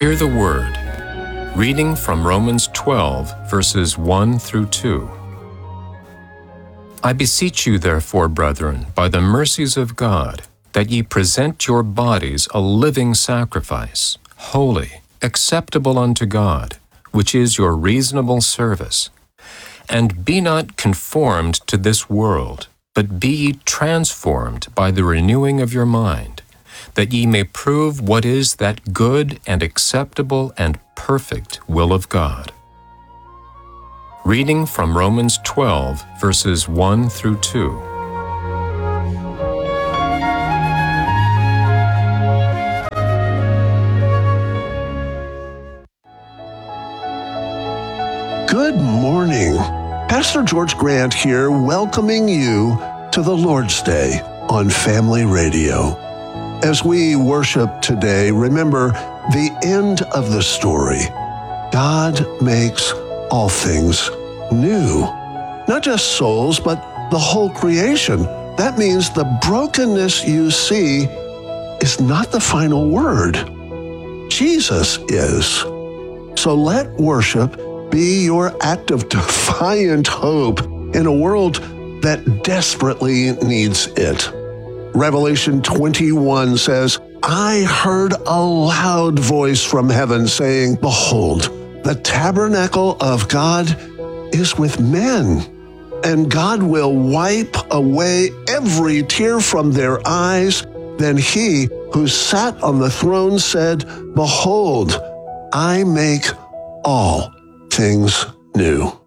Hear the word. Reading from Romans 12, verses 1 through 2. I beseech you, therefore, brethren, by the mercies of God, that ye present your bodies a living sacrifice, holy, acceptable unto God, which is your reasonable service. And be not conformed to this world, but be ye transformed by the renewing of your mind, that ye may prove what is that good and acceptable and perfect will of God. Reading from Romans 12, verses 1 through 2. Good morning. Pastor George Grant here, welcoming you to the Lord's Day on Family Radio. As we worship today, remember the end of the story. God makes all things new. Not just souls, but the whole creation. That means the brokenness you see is not the final word. Jesus is. So let worship be your act of defiant hope in a world that desperately needs it. Revelation 21 says, I heard a loud voice from heaven saying, Behold, the tabernacle of God is with men, and God will wipe away every tear from their eyes. Then he who sat on the throne said, Behold, I make all things new.